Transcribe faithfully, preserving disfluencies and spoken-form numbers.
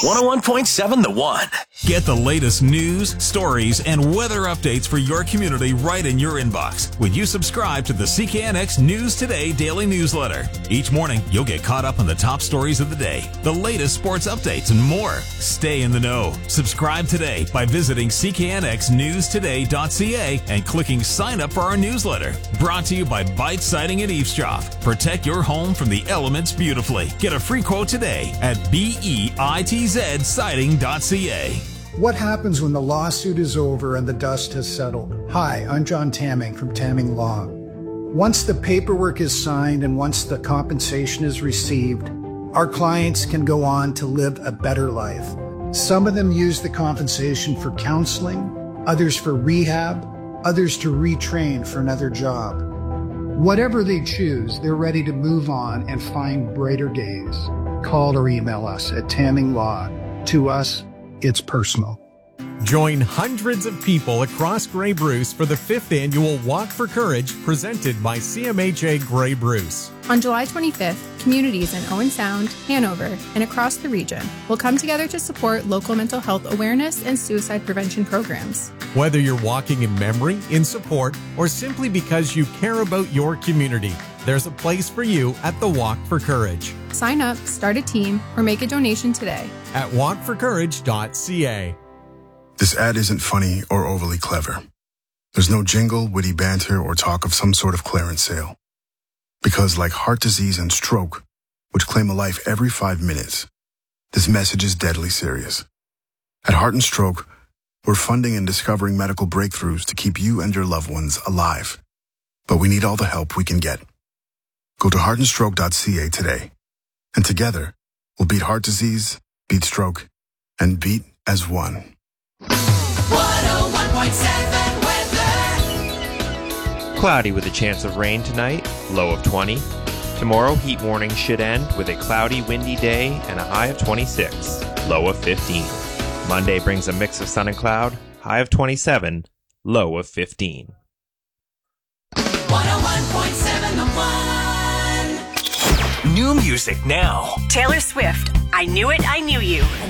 one oh one point seven The One. Get the latest news, stories, and weather updates for your community right in your inbox when you subscribe to the C K N X News Today daily newsletter. Each morning, you'll get caught up on the top stories of the day, the latest sports updates, and more. Stay in the know. Subscribe today by visiting c k n x news today dot c a and clicking sign up for our newsletter. Brought to you by Bite Siding and Eavesdrop. Protect your home from the elements beautifully. Get a free quote today at bitz siding dot c a. What happens when the lawsuit is over and the dust has settled? Hi, I'm John Tamming from Tamming Law. Once the paperwork is signed and once the compensation is received, our clients can go on to live a better life. Some of them use the compensation for counseling, others for rehab, others to retrain for another job. Whatever they choose, they're ready to move on and find brighter days. Call or email us at Tamming Law. To us, it's personal. Join hundreds of people across Grey Bruce for the fifth annual Walk for Courage presented by C M H A Grey Bruce. On July twenty-fifth, communities in Owen Sound, Hanover, and across the region will come together to support local mental health awareness and suicide prevention programs. Whether you're walking in memory, in support, or simply because you care about your community, there's a place for you at the Walk for Courage. Sign up, start a team, or make a donation today at walk for courage dot c a. This ad isn't funny or overly clever. There's no jingle, witty banter, or talk of some sort of clearance sale. Because like heart disease and stroke, which claim a life every five minutes, this message is deadly serious. At Heart and Stroke, we're funding and discovering medical breakthroughs to keep you and your loved ones alive. But we need all the help we can get. Go to heart and stroke dot c a today. And together, we'll beat heart disease, beat stroke, and beat as one. one oh one point seven weather. Cloudy with a chance of rain tonight, low of twenty. Tomorrow, heat warning should end with a cloudy, windy day and a high of twenty-six, low of fifteen. Monday brings a mix of sun and cloud, high of twenty-seven, low of fifteen. one oh one point seven The One. New music now. Taylor Swift, I Knew It, I Knew You.